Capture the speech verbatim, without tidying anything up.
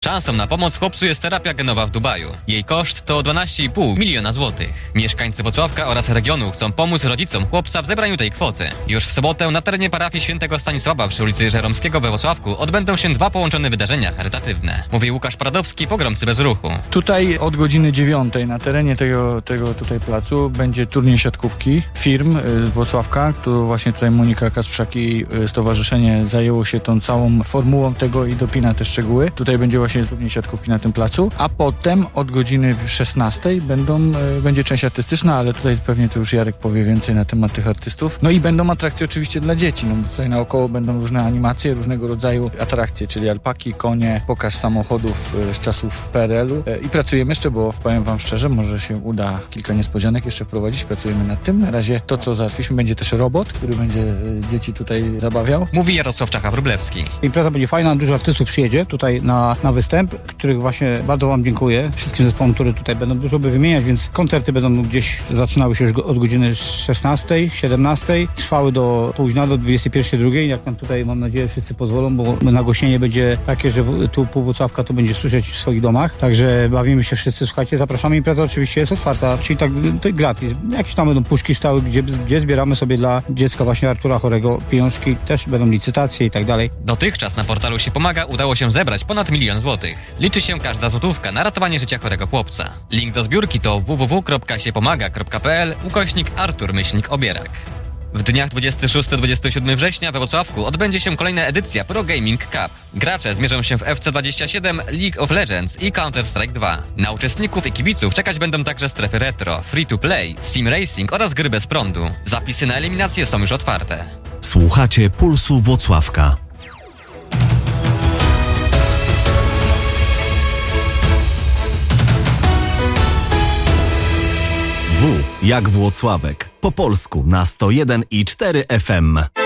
Szansą na pomoc chłopcu jest terapia genowa w Dubaju. Jej koszt to dwanaście i pół miliona złotych. Mieszkańcy Włocławka oraz regionu chcą pomóc rodzicom chłopca w zebraniu tej kwoty. Już w sobotę na terenie parafii świętego Stanisława przy ulicy Żeromskiego we Włocławku odbędą się dwa połączone wydarzenia charytatywne. Mówi Łukasz Pradowski, pogromcy bez ruchu. Tutaj od godziny dziewiątej na terenie tego, tego tutaj placu będzie turniej siatkówki firm y, Włocławka, którą właśnie tutaj Monika Kasprzak i y, stowarzyszenie zajęło się tą całą formułą tego i dopina te szczegóły. Tutaj będzie właśnie turniej siatkówki na tym placu, a potem od godziny szesnastej będą, y, będzie część artystyczna, ale tutaj pewnie to już Jarek powie więcej na temat tych artystów. No i będą atrakcje oczywiście dla dzieci, no bo tutaj naokoło będą różne animacje, różnego rodzaju atrakcje, czyli alpaki, konie, pokaz samochodów y, z czasów P R L-u y, i pracujemy jeszcze, bo powiem wam szczerze, może się uda kilka niespodzianek jeszcze wprowadzić, pracujemy nad tym. Na razie to, co załatwiliśmy, będzie też robot, który będzie y, dzieci tutaj zabawiał. Mówi Jarosław Czacha-Wróblewski. Impreza będzie fajna, dużo artystów przyjedzie tutaj na, na występ, których właśnie bardzo wam dziękuję. Wszystkim zespołom, które tutaj będą dużo by wymieniać, więc koncerty będą gdzieś zaczynały się już od godziny szesnastej, siedemnastej, trwały do późna, do dwudziestej pierwszej, drugiej, jak tam tutaj mam nadzieję wszyscy pozwolą, bo nagłośnienie będzie takie, że tu pół Włocławka to będzie słyszeć w swoich domach, także bawimy się wszyscy, słuchajcie, zapraszamy, impreza oczywiście jest otwarta, czyli tak to gratis. Jakieś tam będą puszki stały, gdzie, gdzie zbieramy sobie dla dziecka właśnie Artura chorego pieniążki, też będą licytacje i tak dalej. Dotychczas na portalu Się Pomaga udało się zebrać ponad milion złotych. Liczy się każda złotówka na ratowanie życia chorego chłopca. Link do zbiórki to w w w kropka siepomaga kropka p l ukośnik Artur myślnik Obierak. W dniach dwudziestego szóstego do dwudziestego siódmego września we Włocławku odbędzie się kolejna edycja Pro Gaming Cup. Gracze zmierzą się w F C dwadzieścia siedem, League of Legends i Counter-Strike dwa. Na uczestników i kibiców czekać będą także strefy retro, free to play, sim racing oraz gry bez prądu. Zapisy na eliminacje są już otwarte. Słuchacie Pulsu Włocławka. W jak Włocławek. Po polsku na sto jeden i cztery F M.